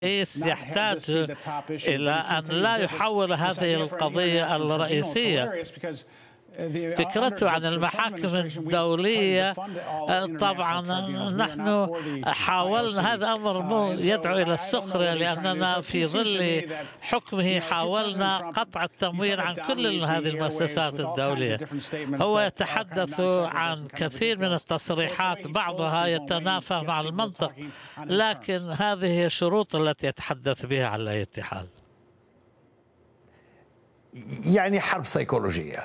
الرئيس يحتاج إلى أن لا يحول هذه القضية الرئيسية. فكرته عن المحاكم الدولية، طبعا نحن حاولنا، هذا أمر يدعو إلى السخرية، لأننا في ظل حكمه حاولنا قطع التمويل عن كل هذه المؤسسات الدولية. هو يتحدث عن كثير من التصريحات بعضها يتنافى مع المنطق، لكن هذه هي الشروط التي يتحدث بها على أي حال. يعني حرب سيكولوجية.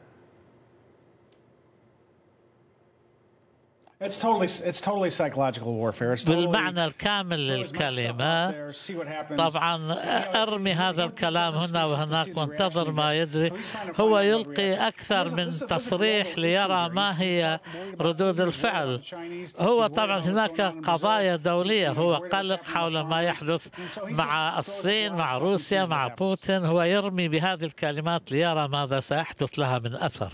بالمعنى الكامل للكلمة. طبعا ارمي هذا الكلام هنا وهناك وانتظر ما يجري. هو يلقي أكثر من تصريح ليرى ما هي ردود الفعل. هو طبعا هناك قضايا دولية، هو قلق حول ما يحدث مع الصين، مع روسيا، مع بوتين. هو يرمي بهذه الكلمات ليرى ماذا سيحدث لها من أثر.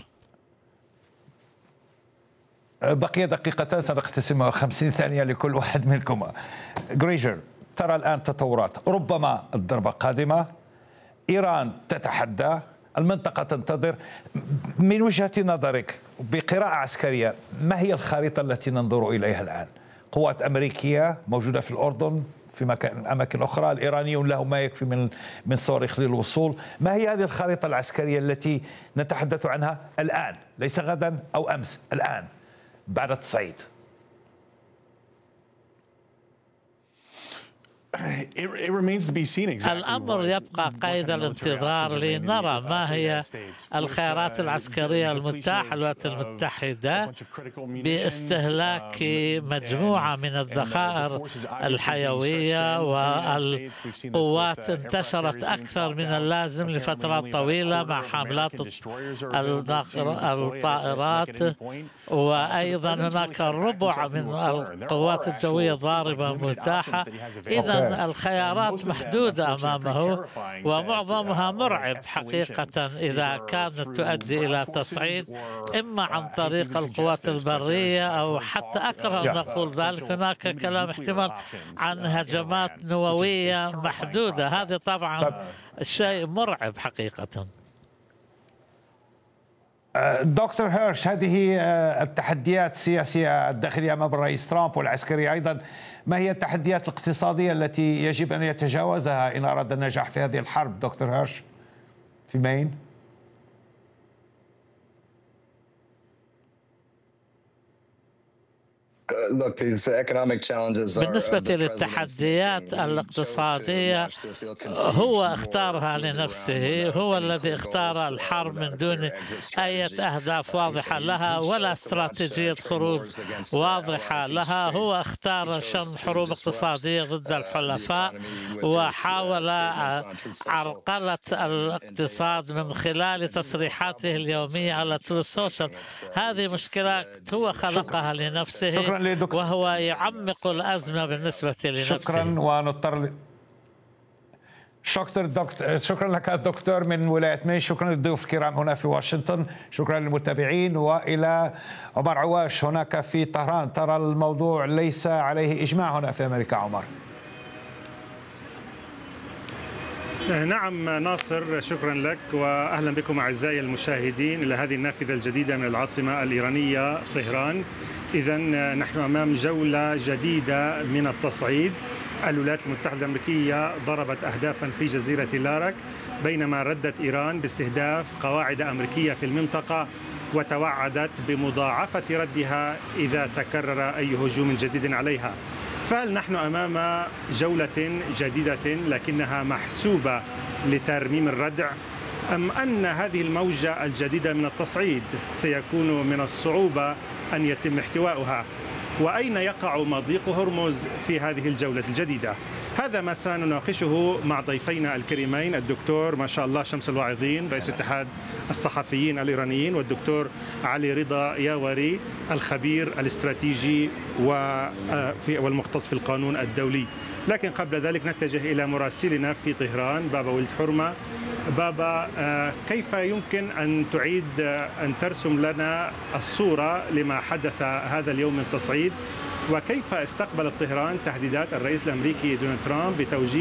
بقي دقيقتان سنقتسمها 50 ثانية لكل واحد منكم. غريجر، ترى الآن تطورات، ربما الضربة قادمة، إيران تتحدى، المنطقة تنتظر. من وجهة نظرك بقراءة عسكرية، ما هي الخريطة التي ننظر إليها الآن؟ قوات أمريكية موجودة في الأردن، في أماكن أخرى، الإيرانيون لهم ما يكفي من صواريخ للوصول. ما هي هذه الخريطة العسكرية التي نتحدث عنها الآن، ليس غدا أو أمس، الآن بعد التصعيد؟ الأمر يبقى قيد الانتظار لنرى ما هي الخيارات العسكرية المتاحة للولايات المتحدة باستهلاك مجموعة من الذخائر الحيوية، والقوات انتشرت أكثر من اللازم لفترات طويلة مع حاملات الطائرات، وأيضا هناك ربع من القوات الجوية الضاربة متاحة. إذا الخيارات محدودة أمامه، ومعظمها مرعب حقيقة إذا كانت تؤدي إلى تصعيد، إما عن طريق القوات البرية أو حتى أكره أن نقول ذلك، هناك كلام احتمال عن هجمات نووية محدودة. هذا طبعا شيء مرعب حقيقة. دكتور هيرش، هذه التحديات السياسية الداخلية أمام الرئيس ترامب والعسكرية أيضا، ما هي التحديات الاقتصادية التي يجب أن يتجاوزها إن أراد النجاح في هذه الحرب دكتور هيرش في مين؟ بالنسبة للتحديات الاقتصادية، هو اختارها لنفسه، هو الذي اختار الحرب من دون أي أهداف واضحة لها ولا استراتيجية خروج واضحة لها. هو اختار شن حروب اقتصادية ضد الحلفاء، وحاول عرقلة الاقتصاد من خلال تصريحاته اليومية على تروث سوشيال. هذه مشكلة هو خلقها لنفسه، وهو يعمق الأزمة بالنسبة لنفسه. شكرا. ونضطر شكرا لك دكتور من ولاية مين. شكرا للضيوف الكرام هنا في واشنطن. شكرا للمتابعين. وإلى عمر عواش هناك في طهران. ترى الموضوع ليس عليه إجماع هنا في أمريكا. عمر. نعم ناصر، شكرا لك وأهلا بكم أعزائي المشاهدين إلى هذه النافذة الجديدة من العاصمة الإيرانية طهران. إذا نحن أمام جولة جديدة من التصعيد. الولايات المتحدة الأمريكية ضربت أهدافا في جزيرة لارك، بينما ردت إيران باستهداف قواعد أمريكية في المنطقة، وتوعدت بمضاعفة ردها إذا تكرر أي هجوم جديد عليها. فهل نحن أمام جولة جديدة لكنها محسوبة لترميم الردع، أم أن هذه الموجة الجديدة من التصعيد سيكون من الصعوبة أن يتم احتواؤها؟ وأين يقع مضيق هرمز في هذه الجولة الجديدة؟ هذا ما سنناقشه مع ضيفينا الكريمين، الدكتور ما شاء الله شمس الواعظين رئيس اتحاد الصحفيين الإيرانيين، والدكتور علي رضا ياوري الخبير الاستراتيجي والمختص في القانون الدولي. لكن قبل ذلك نتجه إلى مراسلنا في طهران بابا ولد حرمة. بابا، كيف يمكن أن تعيد أن ترسم لنا الصورة لما حدث هذا اليوم من تصعيد، وكيف استقبلت طهران تهديدات الرئيس الأمريكي دونالد ترامب بتوجيه